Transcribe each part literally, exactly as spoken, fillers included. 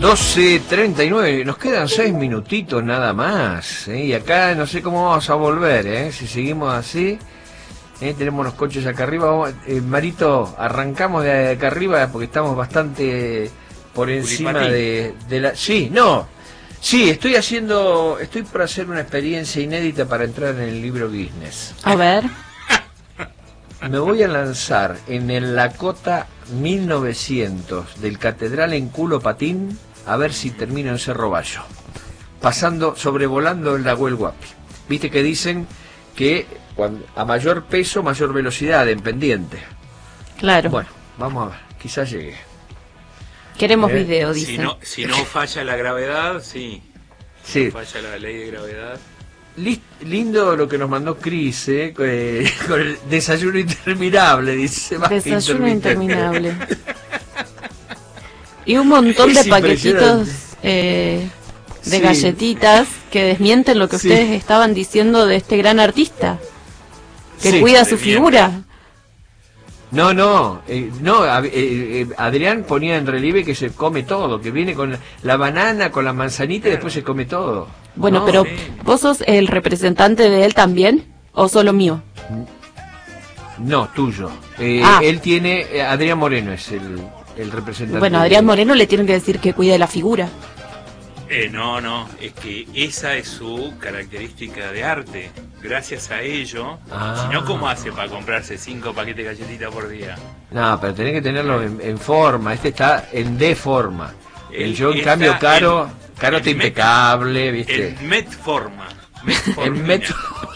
doce treinta y nueve, nos quedan seis minutitos nada más, ¿eh? Y acá no sé cómo vamos a volver, ¿eh? Si seguimos así, ¿eh? Tenemos los coches acá arriba. Vamos, eh, Marito, arrancamos de acá arriba porque estamos bastante por encima de, de la... Sí, no, sí, estoy haciendo, estoy por hacer una experiencia inédita para entrar en el libro Guinness. A ver. Me voy a lanzar en el Lakota mil novecientos del Catedral en Culo Patín, a ver si termino en Cerro Bayo, pasando, sobrevolando el Nahuel Huapi. Viste que dicen que cuando, a mayor peso, mayor velocidad en pendiente. Claro. Bueno, vamos a ver, quizás llegue. Queremos ¿Eh? video, dicen. Si no, si no falla la gravedad, sí. Si Sí. no falla la ley de gravedad. Lindo lo que nos mandó Cris, ¿eh? Eh, con el desayuno interminable, dice. Desayuno interminable. Y un montón Es de paquetitos eh, de Sí. galletitas que desmienten lo que Sí. ustedes estaban diciendo de este gran artista, que Sí, cuida su desmiente. figura. No, no, eh, no, a- eh, eh, Adrián ponía en relieve que se come todo, que viene con la, la banana, con la manzanita y después se come todo. Bueno, No, pero sí. ¿vos sos el representante de él también? ¿O solo mío? No, tuyo. Eh, Ah. Él tiene, eh, Adrián Moreno es el, el representante. Bueno, a de- Adrián Moreno le tienen que decir que cuide la figura. Eh, no, no, es que esa es su característica de arte. Gracias a ello, Ah. si no, ¿cómo hace para comprarse cinco paquetes de galletitas por día? No, pero tenés que tenerlo en, en forma, este está en D forma. El Él yo, en está cambio, Caro, en- Caro en está met- impecable, ¿viste? En Metforma. En Metformina. metro.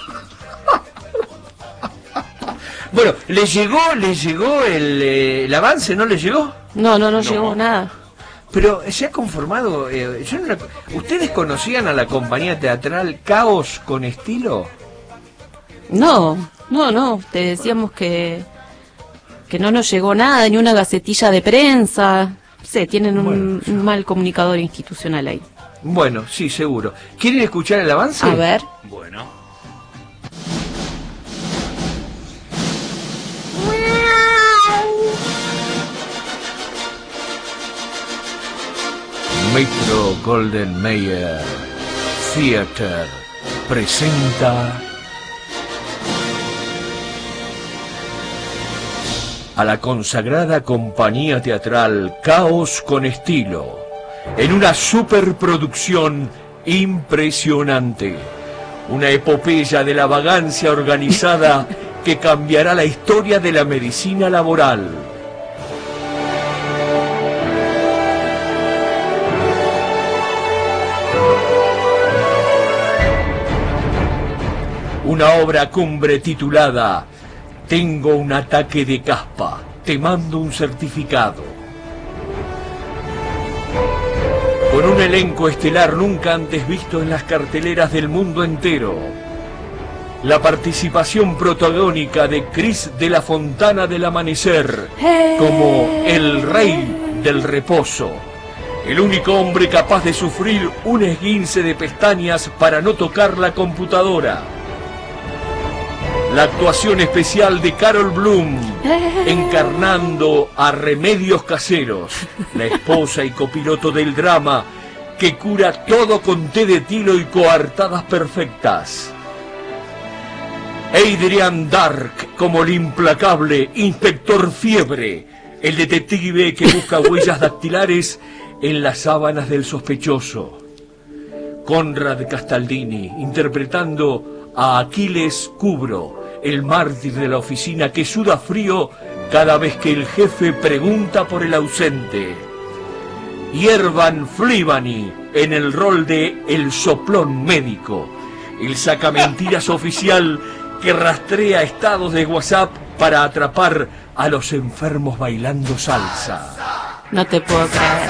Bueno, ¿le llegó, le llegó el, eh, el avance? ¿No le llegó? No, no, no, No. llegó nada. Pero se ha conformado. Eh, yo no la- ¿Ustedes conocían a la compañía teatral Caos con Estilo? No, no, no, te decíamos que que no nos llegó nada, ni una gacetilla de prensa. No sé, tienen un, Bueno, un mal comunicador institucional ahí. Bueno, sí, seguro. ¿Quieren escuchar el avance? A ver. Bueno, Metro Golden Mayer Theater presenta a la consagrada compañía teatral Caos con Estilo en una superproducción impresionante, una epopeya de la vagancia organizada que cambiará la historia de la medicina laboral. Una obra cumbre titulada Tengo un ataque de caspa, te mando un certificado. Con un elenco estelar nunca antes visto en las carteleras del mundo entero. La participación protagónica de Cris de la Fontana del Amanecer como el rey del reposo. El único hombre capaz de sufrir un esguince de pestañas para no tocar la computadora. La actuación especial de Carol Bloom, encarnando a Remedios Caseros, la esposa y copiloto del drama que cura todo con té de tilo y coartadas perfectas. Adrian Dark como el implacable Inspector Fiebre, el detective que busca huellas dactilares en las sábanas del sospechoso. Conrad Castaldini interpretando a Aquiles Cubro, el mártir de la oficina que suda frío cada vez que el jefe pregunta por el ausente. Yervan Flibani en el rol de el soplón médico, el sacamentiras oficial que rastrea estados de WhatsApp para atrapar a los enfermos bailando salsa. No te puedo creer.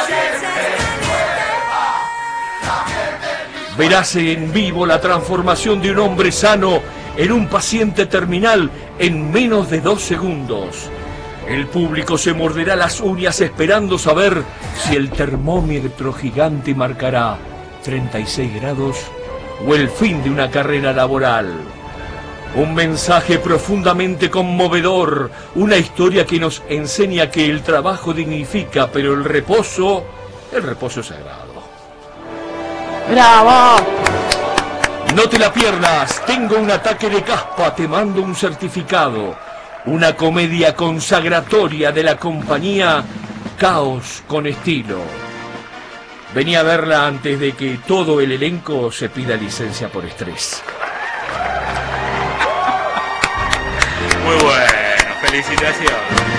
Verás en vivo la transformación de un hombre sano en un paciente terminal en menos de dos segundos. El público se morderá las uñas esperando saber si el termómetro gigante marcará treinta y seis grados o el fin de una carrera laboral. Un mensaje profundamente conmovedor, una historia que nos enseña que el trabajo dignifica, pero el reposo el reposo es sagrado. ¡Bravo! No te la pierdas, tengo un ataque de caspa, te mando un certificado. Una comedia consagratoria de la compañía Caos con Estilo. Vení a verla antes de que todo el elenco se pida licencia por estrés. Muy bueno, felicitaciones.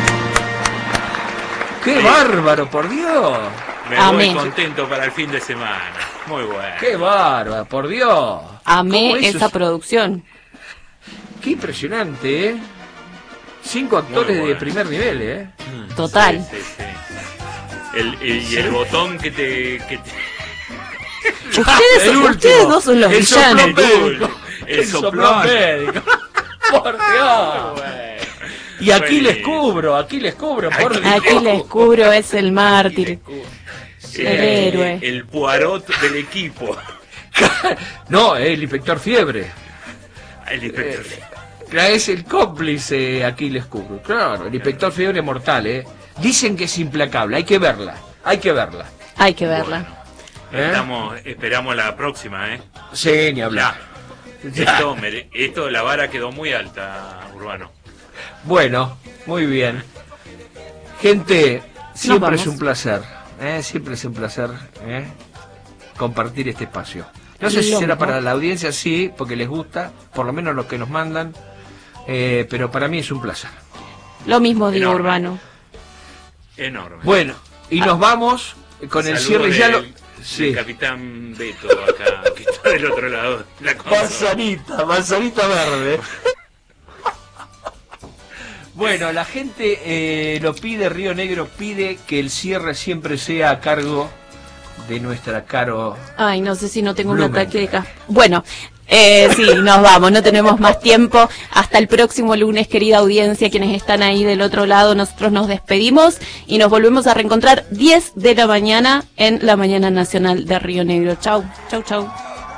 ¡Qué Sí. bárbaro, por Dios! Me Amén. voy contento para el fin de semana. Muy bueno. ¡Qué bárbaro, por Dios! Amé ¿Cómo eso esa es? producción. Qué impresionante, ¿eh? Cinco actores Muy bueno. de primer nivel, ¿eh? Total. Sí, sí, sí. El, el- y el botón que te... Que te... Ustedes, El último. ustedes dos son los El villanos. soplón médico. El El soplón soplón. médico. Por Dios. Bueno. Y aquí les Buenísimo. cubro, aquí les cubro, por Aquí- Dios. Aquí les cubro, es el mártir. Sí, El héroe. El Poirot del equipo. No, el inspector Fiebre. El inspector. Claro, es el cómplice, aquí les cubro. Claro, el inspector Fiebre mortal, ¿eh? Dicen que es implacable, hay que verla, hay que verla. Hay que verla. ¿Eh? Estamos, esperamos la próxima, ¿eh? Sí, ni hablar. Ya. Esto, mere- esto, la vara quedó muy alta, Urbano. Bueno, muy bien. Gente, siempre vamos. es un placer, ¿eh? Siempre es un placer, ¿eh? Compartir este espacio. No sé si Lo será mismo. para la audiencia, sí, porque les gusta, por lo menos los que nos mandan, eh, pero para mí es un placer. Lo mismo digo, Enorme. Urbano. Enorme. Bueno, y nos vamos con el Saludos cierre ya lo... del- Sí. del capitán Beto acá, que está del otro lado de la consola. Manzanita, manzanita verde. Bueno, la gente eh, lo pide, Río Negro pide que el cierre siempre sea a cargo de nuestra Caro. Ay, no sé si no tengo un Blumen. ataque de cas- Bueno, eh, sí, nos vamos, no tenemos más tiempo. Hasta el próximo lunes, querida audiencia, quienes están ahí del otro lado, nosotros nos despedimos y nos volvemos a reencontrar diez de la mañana en la Mañana Nacional de Río Negro. Chau, chau, chau.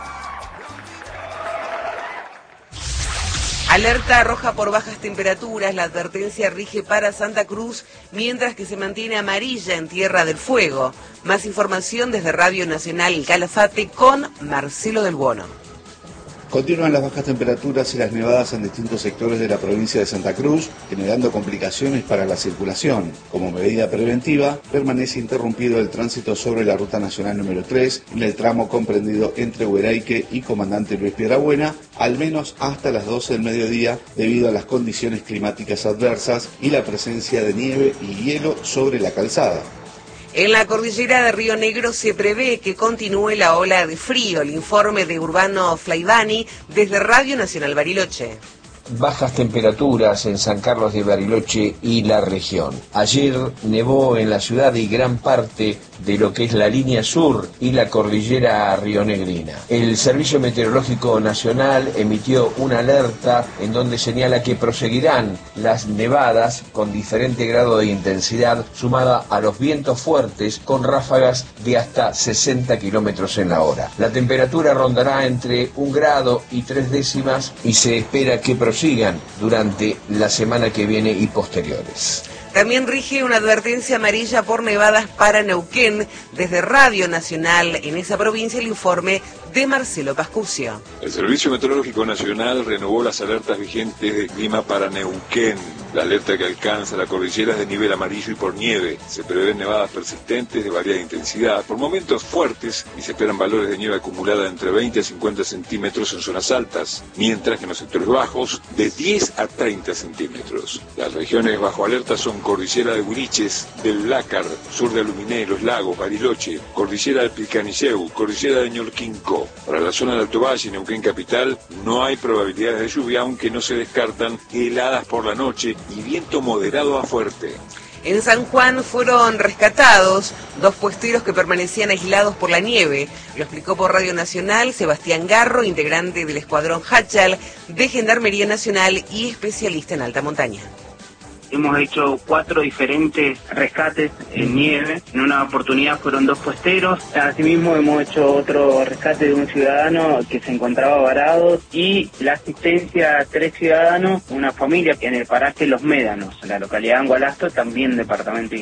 Alerta roja por bajas temperaturas, la advertencia rige para Santa Cruz, mientras que se mantiene amarilla en Tierra del Fuego. Más información desde Radio Nacional El Calafate con Marcelo del Buono. Continúan las bajas temperaturas y las nevadas en distintos sectores de la provincia de Santa Cruz, generando complicaciones para la circulación. Como medida preventiva, permanece interrumpido el tránsito sobre la Ruta Nacional número tres en el tramo comprendido entre Hueraique y Comandante Luis Piedrabuena, al menos hasta las doce del mediodía, debido a las condiciones climáticas adversas y la presencia de nieve y hielo sobre la calzada. En la cordillera de Río Negro se prevé que continúe la ola de frío. El informe de Urbano Flaivani desde Radio Nacional Bariloche. Bajas temperaturas en San Carlos de Bariloche y la región. Ayer nevó en la ciudad y gran parte de lo que es la línea sur y la cordillera rionegrina. El Servicio Meteorológico Nacional emitió una alerta en donde señala que proseguirán las nevadas con diferente grado de intensidad sumada a los vientos fuertes con ráfagas de hasta sesenta kilómetros en la hora. La temperatura rondará entre un grado y tres décimas y se espera que prosigan durante la semana que viene y posteriores. También rige una advertencia amarilla por nevadas para Neuquén. Desde Radio Nacional en esa provincia el informe de Marcelo Pascucio. El Servicio Meteorológico Nacional renovó las alertas vigentes de clima para Neuquén. La alerta que alcanza la cordillera es de nivel amarillo y por nieve. Se prevén nevadas persistentes de variada intensidad, por momentos fuertes, y se esperan valores de nieve acumulada entre veinte a cincuenta centímetros en zonas altas, mientras que en los sectores bajos de diez a treinta centímetros. Las regiones bajo alerta son Cordillera de Huiriches, del Lácar, sur de Aluminé, Los Lagos, Bariloche, Cordillera del Pilcaniceu, Cordillera de Ñorquinco. Para la zona de Alto Valle y Neuquén Capital no hay probabilidades de lluvia, aunque no se descartan heladas por la noche y viento moderado a fuerte. En San Juan fueron rescatados dos puesteros que permanecían aislados por la nieve. Lo explicó por Radio Nacional Sebastián Garro, integrante del Escuadrón Hachal de Gendarmería Nacional y especialista en alta montaña. Hemos hecho cuatro diferentes rescates en nieve. En una oportunidad fueron dos puesteros. Asimismo hemos hecho otro rescate de un ciudadano que se encontraba varado y la asistencia a tres ciudadanos, una familia en el paraje Los Médanos, la localidad de Angualasto, también departamento de Iglesia.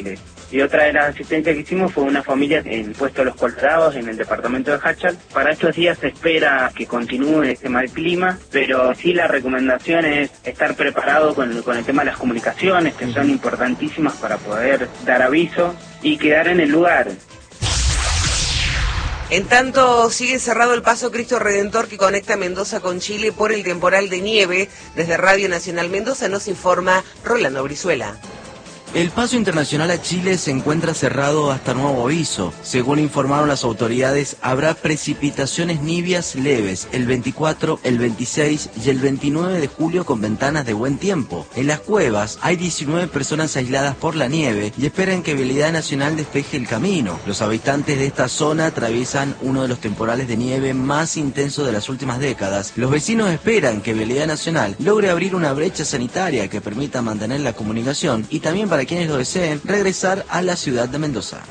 Y otra de las asistencias que hicimos fue una familia en el puesto de Los Colorados, en el departamento de Hachal. Para estos días se espera que continúe este mal clima, pero sí la recomendación es estar preparado con, con el tema de las comunicaciones, que son importantísimas para poder dar aviso y quedar en el lugar. En tanto, sigue cerrado el paso Cristo Redentor que conecta Mendoza con Chile por el temporal de nieve. Desde Radio Nacional Mendoza nos informa Rolando Brizuela. El paso internacional a Chile se encuentra cerrado hasta nuevo aviso. Según informaron las autoridades, habrá precipitaciones nivias leves el veinticuatro, el veintiséis y el veintinueve de julio con ventanas de buen tiempo. En las cuevas hay diecinueve personas aisladas por la nieve y esperan que Vialidad Nacional despeje el camino. Los habitantes de esta zona atraviesan uno de los temporales de nieve más intensos de las últimas décadas. Los vecinos esperan que Vialidad Nacional logre abrir una brecha sanitaria que permita mantener la comunicación y también para Para quienes lo deseen regresar a la ciudad de Mendoza.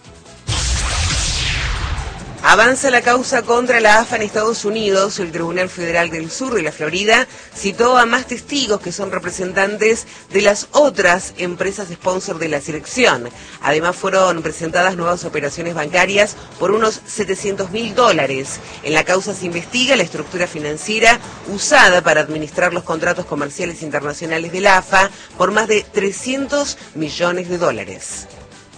Avanza la causa contra la A F A en Estados Unidos. El Tribunal Federal del Sur de la Florida citó a más testigos que son representantes de las otras empresas sponsor de la selección. Además fueron presentadas nuevas operaciones bancarias por unos setecientos mil dólares. En la causa se investiga la estructura financiera usada para administrar los contratos comerciales internacionales de la A F A por más de trescientos millones de dólares.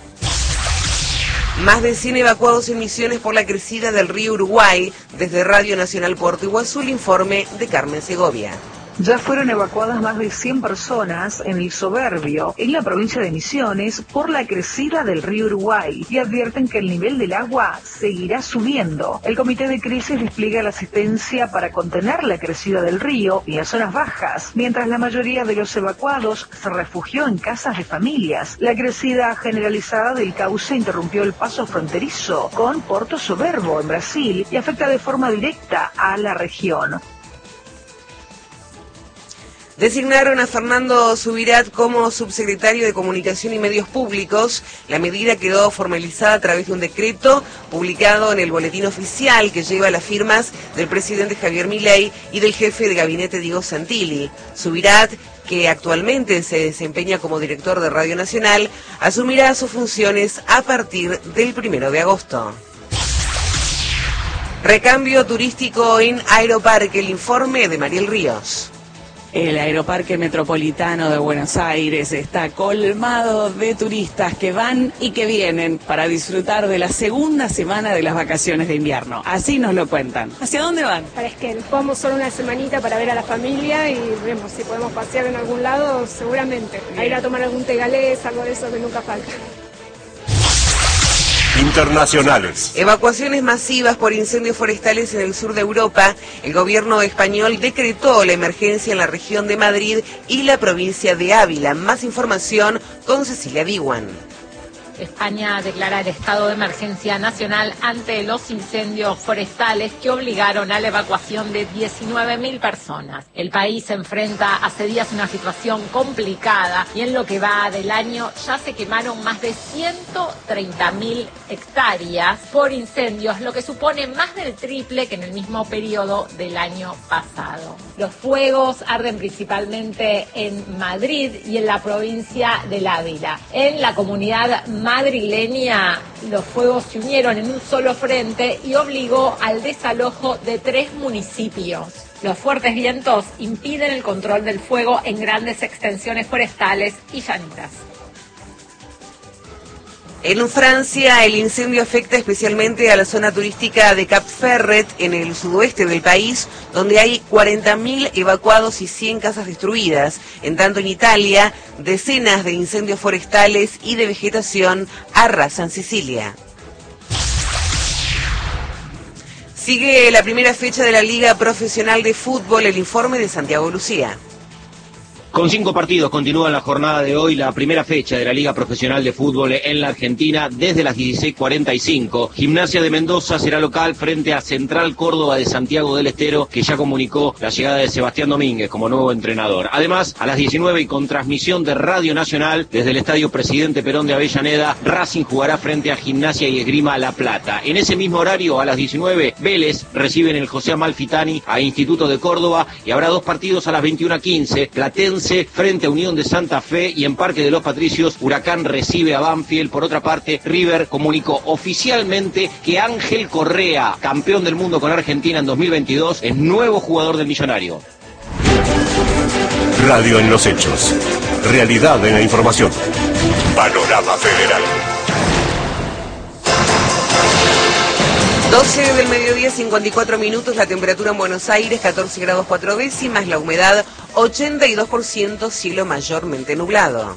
Más de cien evacuados en Misiones por la crecida del río Uruguay. Desde Radio Nacional Puerto Iguazú, el informe de Carmen Segovia. Ya fueron evacuadas más de cien personas en el Soberbio, en la provincia de Misiones, por la crecida del río Uruguay y advierten que el nivel del agua seguirá subiendo. El Comité de Crisis despliega la asistencia para contener la crecida del río en las zonas bajas, mientras la mayoría de los evacuados se refugió en casas de familias. La crecida generalizada del cauce interrumpió el paso fronterizo con Porto Soberbo en Brasil y afecta de forma directa a la región. Designaron a Fernando Subirat como subsecretario de Comunicación y Medios Públicos. La medida quedó formalizada a través de un decreto publicado en el Boletín Oficial que lleva las firmas del presidente Javier Milei y del jefe de gabinete Diego Santilli. Subirat, que actualmente se desempeña como director de Radio Nacional, asumirá sus funciones a partir del primero de agosto. Recambio turístico en Aeroparque, el informe de Mariel Ríos. El Aeroparque Metropolitano de Buenos Aires está colmado de turistas que van y que vienen para disfrutar de la segunda semana de las vacaciones de invierno. Así nos lo cuentan. ¿Hacia dónde van? Para Esquel. Vamos solo una semanita para ver a la familia y vemos si podemos pasear en algún lado, seguramente. A ir a tomar algún tegalés, algo de eso que nunca falta. Internacionales. Evacuaciones masivas por incendios forestales en el sur de Europa. El gobierno español decretó la emergencia en la región de Madrid y la provincia de Ávila. Más información con Cecilia Diwan. España declara el estado de emergencia nacional ante los incendios forestales que obligaron a la evacuación de diecinueve mil personas. El país se enfrenta hace días una situación complicada y en lo que va del año ya se quemaron más de ciento treinta mil hectáreas por incendios, lo que supone más del triple que en el mismo periodo del año pasado. Los fuegos arden principalmente en Madrid y en la provincia del Ávila. En la comunidad madrileña, los fuegos se unieron en un solo frente y obligó al desalojo de tres municipios. Los fuertes vientos impiden el control del fuego en grandes extensiones forestales y llanitas. En Francia, el incendio afecta especialmente a la zona turística de Cap Ferret, en el sudoeste del país, donde hay cuarenta mil evacuados y cien casas destruidas. En tanto, en Italia, decenas de incendios forestales y de vegetación arrasan Sicilia. Sigue la primera fecha de la Liga Profesional de Fútbol, el informe de Santiago Lucía. Con cinco partidos continúa la jornada de hoy la primera fecha de la Liga Profesional de Fútbol en la Argentina desde las dieciséis cuarenta y cinco. Gimnasia de Mendoza será local frente a Central Córdoba de Santiago del Estero, que ya comunicó la llegada de Sebastián Domínguez como nuevo entrenador. Además, a las diecinueve y con transmisión de Radio Nacional desde el Estadio Presidente Perón de Avellaneda, Racing jugará frente a Gimnasia y Esgrima La Plata. En ese mismo horario, a las diecinueve, Vélez recibe en el José Amalfitani a Instituto de Córdoba y habrá dos partidos a las veintiuna quince. Platense Platense frente a Unión de Santa Fe, y en Parque de los Patricios Huracán recibe a Banfield. Por otra parte, River comunicó oficialmente que Ángel Correa, campeón del mundo con Argentina en dos mil veintidós, es nuevo jugador del Millonario. Radio en los hechos. Realidad en la información. Panorama Federal. doce del mediodía, cincuenta y cuatro minutos, la temperatura en Buenos Aires, catorce grados cuatro décimas, la humedad ochenta y dos por ciento, cielo mayormente nublado.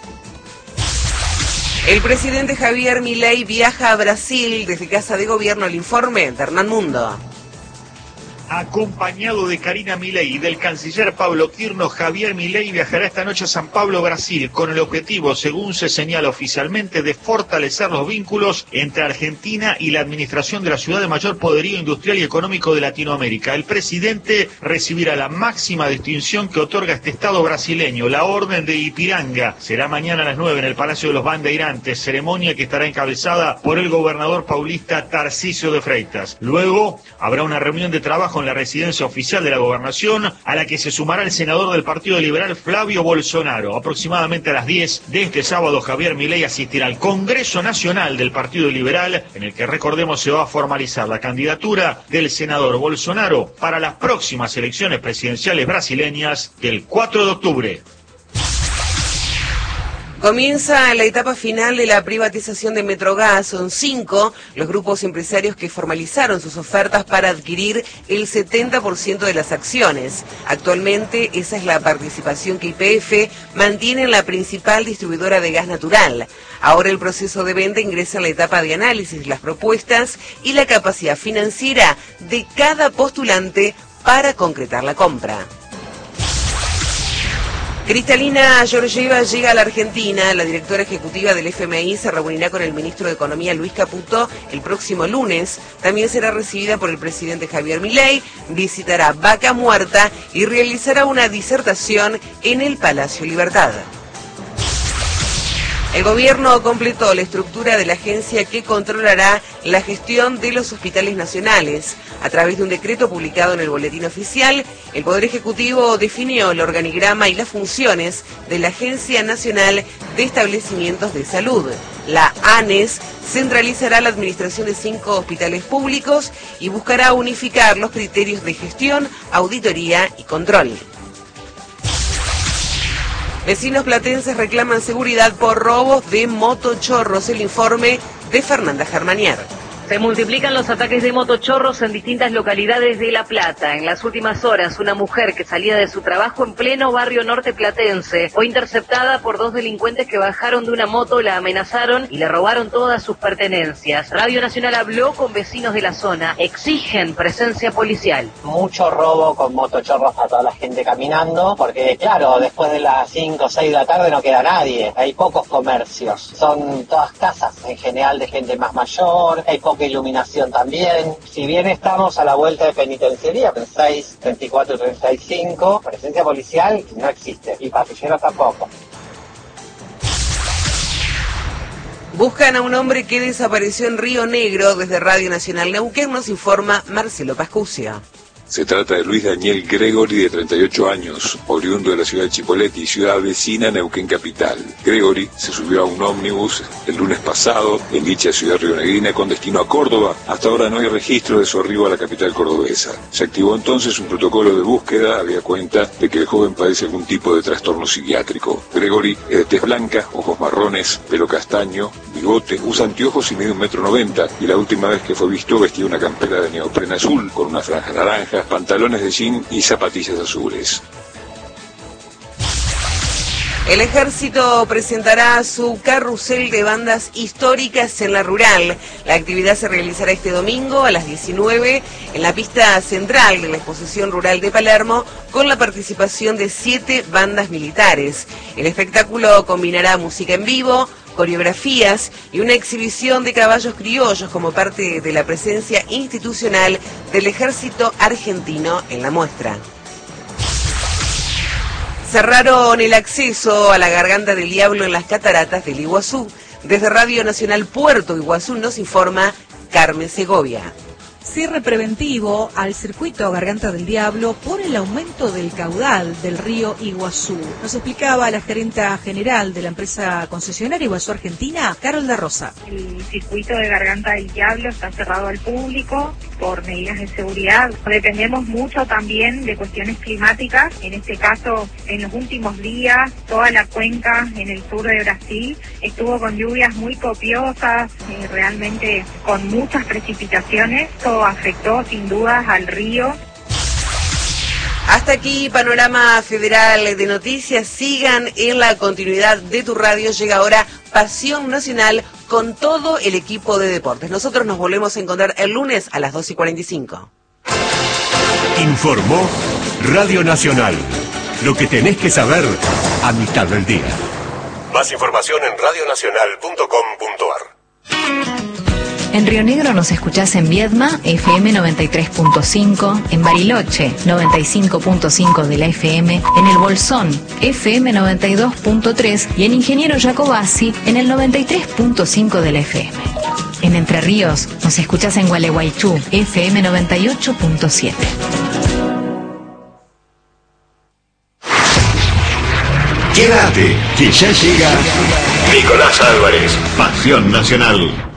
El presidente Javier Milei viaja a Brasil. Desde Casa de Gobierno, el informe de Hernán Mundo. Acompañado de Karina Milei y del canciller Pablo Quirno, Javier Milei viajará esta noche a San Pablo, Brasil, con el objetivo, según se señala oficialmente, de fortalecer los vínculos entre Argentina y la administración de la ciudad de mayor poderío industrial y económico de Latinoamérica. El presidente recibirá la máxima distinción que otorga este estado brasileño, la Orden de Ipiranga. Será mañana a las nueve en el Palacio de los Bandeirantes, ceremonia que estará encabezada por el gobernador paulista Tarcísio de Freitas. Luego habrá una reunión de trabajo en la residencia oficial de la gobernación, a la que se sumará el senador del Partido Liberal Flavio Bolsonaro. Aproximadamente a las diez de este sábado, Javier Milei asistirá al Congreso Nacional del Partido Liberal, en el que, recordemos, se va a formalizar la candidatura del senador Bolsonaro para las próximas elecciones presidenciales brasileñas del cuatro de octubre. Comienza la etapa final de la privatización de Metrogas. Son cinco los grupos empresarios que formalizaron sus ofertas para adquirir el setenta por ciento de las acciones. Actualmente esa es la participación que Y P F mantiene en la principal distribuidora de gas natural. Ahora el proceso de venta ingresa en la etapa de análisis de las propuestas y la capacidad financiera de cada postulante para concretar la compra. Cristalina Georgieva llega a la Argentina. La directora ejecutiva del F M I se reunirá con el ministro de Economía, Luis Caputo, el próximo lunes. También será recibida por el presidente Javier Milei, visitará Vaca Muerta y realizará una disertación en el Palacio Libertad. El gobierno completó la estructura de la agencia que controlará la gestión de los hospitales nacionales. A través de un decreto publicado en el Boletín Oficial, el Poder Ejecutivo definió el organigrama y las funciones de la Agencia Nacional de Establecimientos de Salud. La ANES centralizará la administración de cinco hospitales públicos y buscará unificar los criterios de gestión, auditoría y control. Vecinos platenses reclaman seguridad por robos de motochorros. El informe de Fernanda Germanier. Se multiplican los ataques de motochorros en distintas localidades de La Plata. En las últimas horas, una mujer que salía de su trabajo en pleno barrio norte platense fue interceptada por dos delincuentes que bajaron de una moto, la amenazaron y le robaron todas sus pertenencias. Radio Nacional habló con vecinos de la zona. Exigen presencia policial. Mucho robo con motochorros a toda la gente caminando, porque claro, después de las cinco o seis de la tarde no queda nadie. Hay pocos comercios. Son todas casas en general de gente más mayor. Hay pocos iluminación también. Si bien estamos a la vuelta de penitenciaría, en seis, treinta y cuatro, treinta y cinco, presencia policial no existe y patrulleros tampoco. Buscan a un hombre que desapareció en Río Negro. Desde Radio Nacional Neuquén nos informa Marcelo Pascucio. Se trata de Luis Daniel Gregory, de treinta y ocho años, oriundo de la ciudad de Chipoleti, ciudad vecina Neuquén capital. Gregory se subió a un ómnibus el lunes pasado en dicha ciudad rionegrina con destino a Córdoba. Hasta ahora no hay registro de su arribo a la capital cordobesa. Se activó entonces un protocolo de búsqueda, había cuenta de que el joven padece algún tipo de trastorno psiquiátrico. Gregory es de tez blanca, ojos marrones, pelo castaño, bigote, usa anteojos y mide un metro noventa, y la última vez que fue visto vestía una campera de neopreno azul con una franja naranja, pantalones de jean y zapatillas azules. El Ejército presentará su carrusel de bandas históricas en la rural. La actividad se realizará este domingo a las diecinueve en la pista central de la exposición rural de Palermo, con la participación de siete bandas militares. El espectáculo combinará música en vivo, coreografías y una exhibición de caballos criollos como parte de la presencia institucional del Ejército Argentino en la muestra. Cerraron el acceso a la Garganta del Diablo en las cataratas del Iguazú. Desde Radio Nacional Puerto Iguazú nos informa Carmen Segovia. cierre preventivo al circuito Garganta del Diablo por el aumento del caudal del río Iguazú. Nos explicaba la gerenta general de la empresa concesionaria Iguazú Argentina, Carol da Rosa. El circuito de Garganta del Diablo está cerrado al público por medidas de seguridad. Dependemos mucho también de cuestiones climáticas. En este caso, en los últimos días, toda la cuenca en el sur de Brasil estuvo con lluvias muy copiosas, eh, realmente con muchas precipitaciones. Esto afectó sin dudas al río. Hasta aquí Panorama Federal de Noticias. Sigan en la continuidad de tu radio. Llega ahora Pasión Nacional con todo el equipo de deportes. Nosotros nos volvemos a encontrar el lunes a las dos y cuarenta y cinco. Informó Radio Nacional. Lo que tenés que saber a mitad del día. Más información en radio nacional punto com punto ar. En Río Negro nos escuchás en Viedma, F M noventa y tres punto cinco, en Bariloche, noventa y cinco punto cinco de la F M, en El Bolsón, F M noventa y dos punto tres y en Ingeniero Jacobasi, en el noventa y tres punto cinco de la F M. En Entre Ríos nos escuchás en Gualeguaychú, F M noventa y ocho punto siete. Quédate, que ya llega Nicolás Álvarez, Pasión Nacional.